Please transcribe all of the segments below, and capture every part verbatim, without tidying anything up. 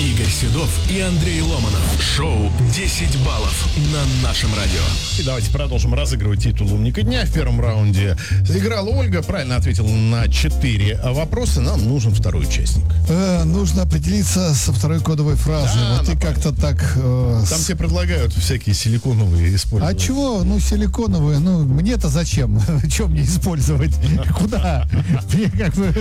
Игорь Седов и Андрей Ломанов. Шоу десять баллов на нашем радио. И давайте продолжим разыгрывать титул умника дня. В первом раунде играла Ольга, правильно ответила на четыре вопроса. Нам нужен второй участник. Э, нужно определиться со второй кодовой фразой. Да, вот ты как-то так... Э, Там с... тебе предлагают всякие силиконовые использовать. А чего? Ну, силиконовые. Ну, мне-то зачем? Чем мне использовать? Куда? Мне как бы...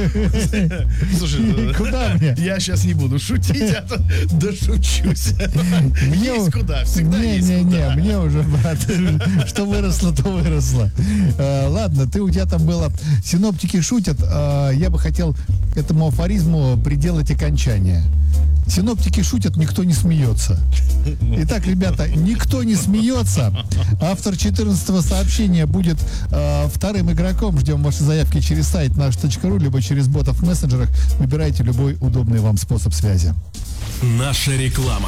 Слушай, куда мне? Я сейчас не буду шутить, а то дошучусь. Мне Есть куда, всегда не, есть не, куда. Не, мне уже, брат, что выросло, то выросло. Э, ладно, ты у тебя там было... Синоптики шутят. Э, я бы хотел этому афоризму приделать окончание. Синоптики шутят, никто не смеется. Итак, ребята, никто не смеется. Автор четырнадцатого сообщения будет э, вторым игроком. Ждем ваши заявки через сайт наш точка ру, либо через ботов в мессенджерах. Выбирайте любой удобный вам способ связи. Наша реклама.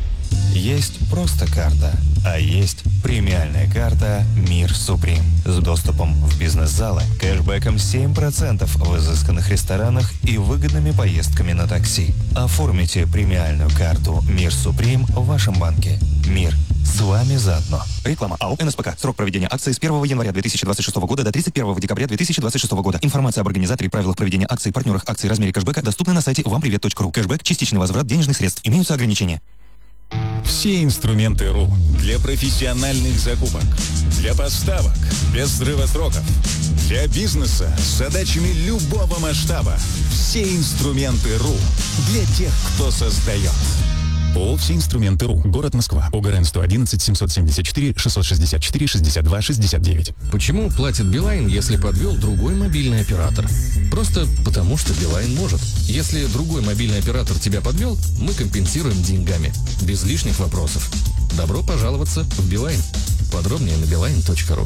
Есть просто карта, а есть премиальная карта «Мир Суприм» с доступом в бизнес-залы, кэшбэком семь процентов в изысканных ресторанах и выгодными поездками на такси. Оформите премиальную карту «Мир Суприм» в вашем банке. Мир с вами заодно. Реклама АО эн эс пэ ка. Срок проведения акции с первого января две тысячи двадцать шестого года до тридцать первого декабря две тысячи двадцать шестого года. Информация об организаторе, правилах проведения акции, партнерах акций, размере кэшбэка доступна на сайте вампривет точка ру. Кэшбэк – частичный возврат денежных средств. Имеются ограничения. Все инструменты РУ для профессиональных закупок, для поставок без срыва сроков, для бизнеса с задачами любого масштаба. Все инструменты РУ для тех, кто создает. ООО «Все инструменты РУ». Город Москва. ОГРН сто одиннадцать семьсот семьдесят четыре шестьсот шестьдесят четыре шестьдесят два шестьдесят девять. Почему платит Билайн, если подвел другой мобильный оператор? Просто потому, что Билайн может. Если другой мобильный оператор тебя подвел, мы компенсируем деньгами. Без лишних вопросов. Добро пожаловаться в Билайн. Подробнее на билайн точка ру.